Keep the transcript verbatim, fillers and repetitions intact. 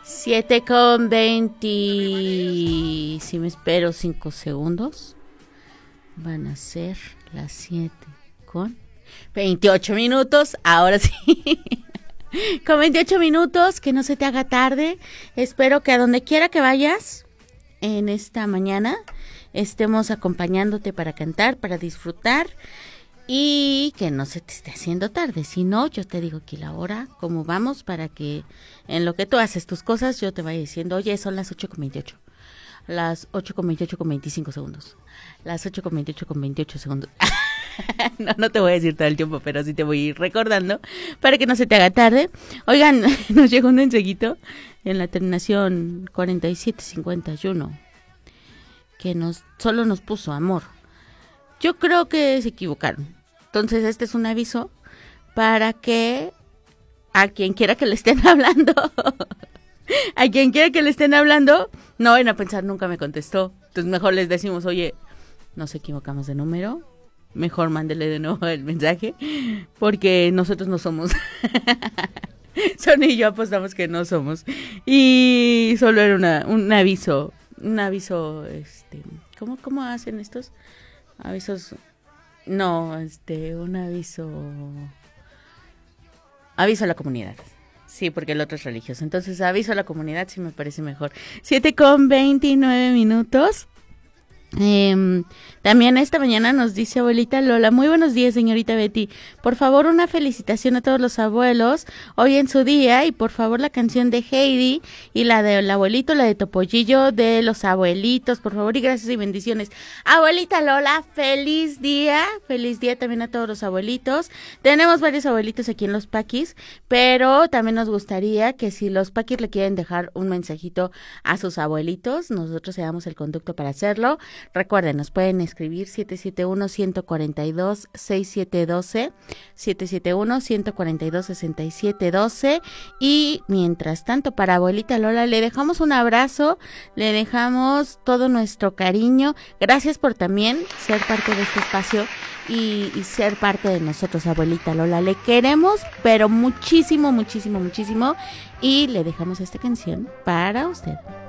siete con veinte. Si me espero cinco segundos, van a ser las siete con veintiocho minutos. Ahora sí. Con veintiocho minutos, que no se te haga tarde. Espero que a donde quiera que vayas en esta mañana estemos acompañándote para cantar, para disfrutar y que no se te esté haciendo tarde. Si no, yo te digo aquí la hora, cómo vamos, para que en lo que tú haces tus cosas yo te vaya diciendo, oye, son las ocho con veintiocho, las ocho con veintiocho con veinticinco segundos, las ocho con veintiocho con veintiocho segundos. No, no te voy a decir todo el tiempo, pero sí te voy a ir recordando para que no se te haga tarde. Oigan, nos llegó un mensajito en la terminación cuarenta y siete cincuenta y uno que nos solo nos puso amor. Yo creo que se equivocaron. Entonces este es un aviso para que a quien quiera que le estén hablando, a quien quiera que le estén hablando, no vayan a pensar nunca me contestó. Entonces mejor les decimos, oye, nos equivocamos de número. Mejor mándele de nuevo el mensaje, porque nosotros no somos. Sonia y yo apostamos que no somos. Y solo era una, un aviso, un aviso, este, ¿cómo, cómo hacen estos? Avisos, no, este, un aviso, aviso a la comunidad. Sí, porque el otro es religioso. Entonces, aviso a la comunidad sí me parece mejor. siete con veintinueve minutos. Eh, también esta mañana nos dice abuelita Lola, muy buenos días señorita Betty, por favor una felicitación a todos los abuelos hoy en su día y por favor la canción de Heidi y la del abuelito, la de Topollillo de los abuelitos, por favor y gracias y bendiciones. Abuelita Lola, feliz día, feliz día también a todos los abuelitos. Tenemos varios abuelitos aquí en Los Paquis, pero también nos gustaría que si los Paquis le quieren dejar un mensajito a sus abuelitos, nosotros seamos el conducto para hacerlo. Recuerden, nos pueden escribir siete siete uno, uno cuatro dos, seis siete uno dos, siete siete uno, uno cuatro dos, seis siete uno dos y mientras tanto para abuelita Lola le dejamos un abrazo, le dejamos todo nuestro cariño. Gracias por también ser parte de este espacio y, y ser parte de nosotros, abuelita Lola. Le queremos, pero muchísimo, muchísimo, muchísimo y le dejamos esta canción para usted.